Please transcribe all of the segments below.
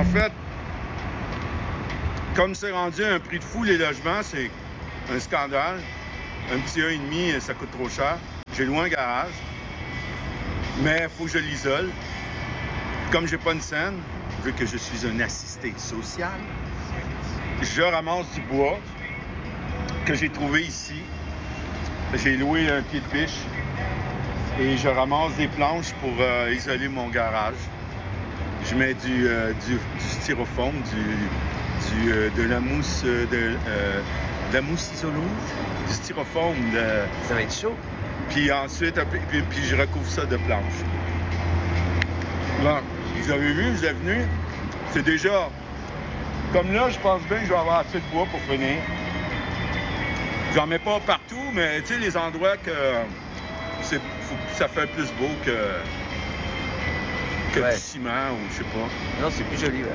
En fait, comme c'est rendu un prix de fou les logements, c'est un scandale. Un petit 1,5, ça coûte trop cher. J'ai loué un garage, mais il faut que je l'isole. Comme j'ai pas une scène, vu que je suis un assisté social, je ramasse du bois que j'ai trouvé ici. J'ai loué un pied de biche et je ramasse des planches pour isoler mon garage. Je mets du styrofoam, de la mousse, de la mousse isolante, du styrofoam. Ça va être chaud. Puis ensuite, puis je recouvre ça de planches. Là, vous avez vu, vous êtes venus, c'est déjà... Comme là, je pense bien que je vais avoir assez de bois pour finir. J'en mets pas partout, mais tu sais, les endroits que ça fait plus beau que Ouais. du ciment ou je sais pas. Non, c'est plus joli, ouais.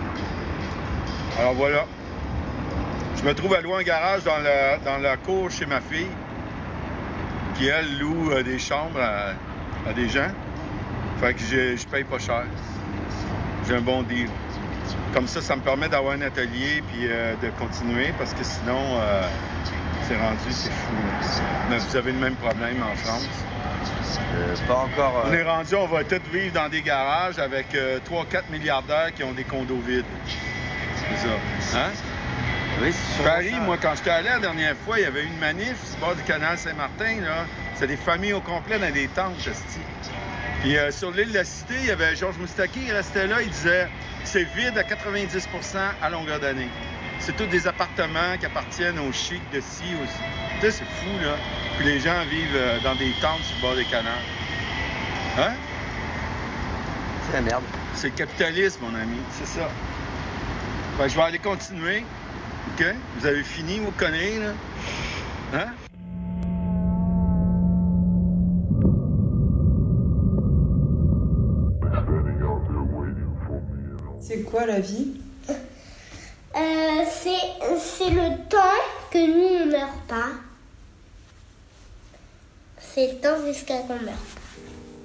Alors voilà. Je me trouve à louer un garage dans la cour chez ma fille, qui, elle, loue des chambres à des gens. Fait que je paye pas cher. J'ai un bon deal. Comme ça me permet d'avoir un atelier puis de continuer, parce que sinon, c'est rendu, c'est fou. Mais vous avez le même problème en France. Pas encore... On est rendu, on va tous vivre dans des garages avec 3-4 milliardaires qui ont des condos vides. C'est ça. Hein? Oui, c'est sûr. Paris, moi, quand j'étais allé la dernière fois, il y avait une manif sur le bord du canal Saint-Martin, là. C'était des familles au complet dans des tentes, esti. Puis sur l'île de la Cité, il y avait Georges Moustaki, il restait là, il disait « C'est vide à 90% à longueur d'année. C'est tous des appartements qui appartiennent aux chics de ci, aussi. » Tu sais, c'est fou, là. Puis les gens vivent dans des tentes sur le bord des canals. Hein? C'est la merde. C'est le capitalisme, mon ami, c'est ça. Ben, je vais aller continuer. OK? Vous avez fini, vous connaissez, là? Hein? C'est quoi la vie? C'est le temps que nous, on meurt pas. C'est le temps jusqu'à qu'on meurt.